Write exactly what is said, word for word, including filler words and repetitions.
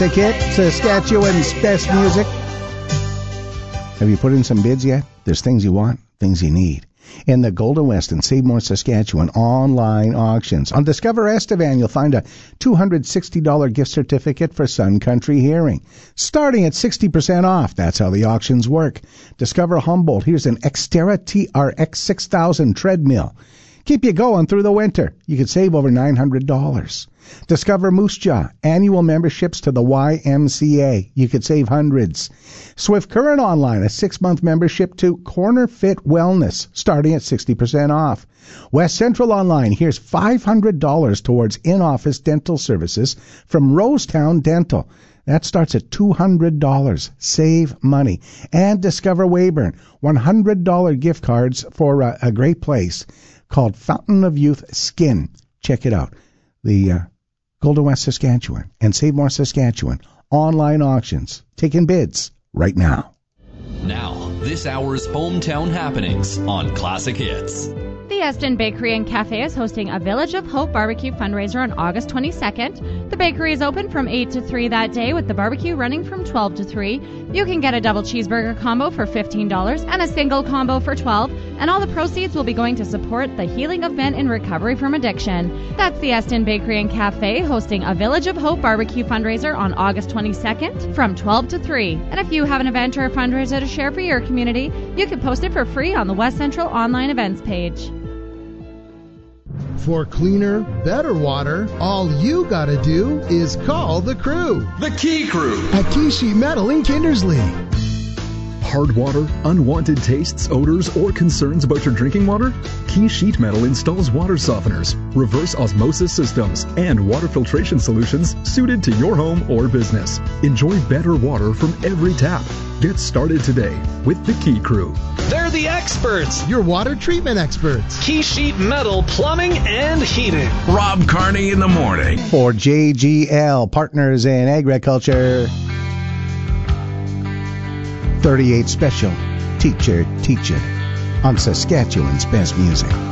Hit, Saskatchewan's best music. Have you put in some bids yet? There's things you want, things you need. In the Golden West and Save More Saskatchewan online auctions. On Discover Estevan, you'll find a two hundred sixty dollars gift certificate for Sun Country Hearing, starting at sixty percent off. That's how the auctions work. Discover Humboldt. Here's an Xterra T R X six thousand treadmill. Keep you going through the winter. You could save over nine hundred dollars. Discover Moose Jaw. Annual memberships to the Y M C A. You could save hundreds. Swift Current Online, a six-month membership to Corner Fit Wellness, starting at sixty percent off. West Central Online, here's five hundred dollars towards in-office dental services from Rosetown Dental. That starts at two hundred dollars. Save money. And Discover Weyburn, one hundred dollars gift cards for a, a great place called Fountain of Youth Skin. Check it out. The uh, Golden West Saskatchewan and Save More Saskatchewan online auctions. Taking bids right now. Now, this hour's hometown happenings on Classic Hits. The Eston Bakery and Cafe is hosting a Village of Hope barbecue fundraiser on August twenty-second. The bakery is open from eight to three that day, with the barbecue running from twelve to three. You can get a double cheeseburger combo for fifteen dollars and a single combo for twelve dollars, and all the proceeds will be going to support the healing of men in recovery from addiction. That's the Eston Bakery and Cafe hosting a Village of Hope barbecue fundraiser on August twenty-second from twelve to three. And if you have an event or a fundraiser to share for your community, you can post it for free on the West Central online events page. For cleaner, better water, all you gotta do is call the crew. The Key Crew at Key Sheet Metal in Kindersley. Hard water, unwanted tastes, odors, or concerns about your drinking water? Key Sheet Metal installs water softeners, reverse osmosis systems, and water filtration solutions suited to your home or business. Enjoy better water from every tap. Get started today with the Key Crew. They're the experts. Your water treatment experts. Key Sheet Metal Plumbing and Heating. Rob Carney in the morning. For J G L, Partners in Agriculture. thirty-eight Special. Teacher, Teacher. On Saskatchewan's best music.